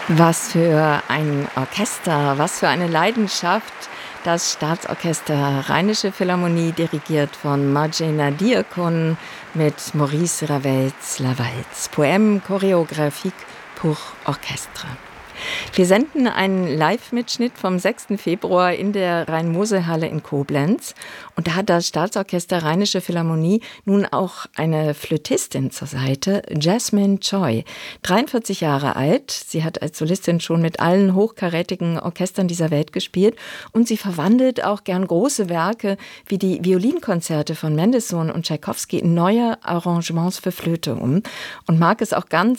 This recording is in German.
Was für ein Orchester, was für eine Leidenschaft. Das Staatsorchester Rheinische Philharmonie, dirigiert von Marjana Diakon mit Maurice Ravels La Valse. Poème chorégraphique pour orchestre. Wir senden einen Live-Mitschnitt vom 6. Februar in der Rhein-Mosel-Halle in Koblenz. Und da hat das Staatsorchester Rheinische Philharmonie nun auch eine Flötistin zur Seite, Jasmine Choi, 43 Jahre alt. Sie hat als Solistin schon mit allen hochkarätigen Orchestern dieser Welt gespielt. Und sie verwandelt auch gern große Werke wie die Violinkonzerte von Mendelssohn und Tschaikowski in neue Arrangements für Flöte um. Und mag es auch ganz